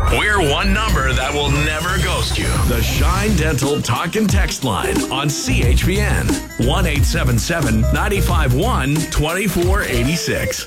We're one number that will never ghost you. The Shine Dental Talk and Text Line on CHPN. 1-877-951-2486.